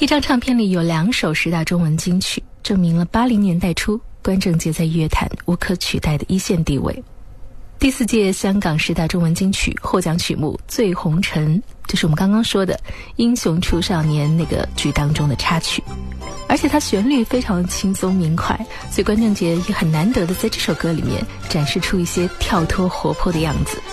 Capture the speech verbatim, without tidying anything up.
一张唱片里有两首十大中文金曲，证明了八零年代初关正杰在乐坛无可取代的一线地位。第四届香港十大中文金曲获奖曲目《醉红尘》，就是我们刚刚说的《英雄出少年》那个剧当中的插曲，而且它旋律非常轻松明快，所以关正杰也很难得的在这首歌里面展示出一些跳脱活泼的样子。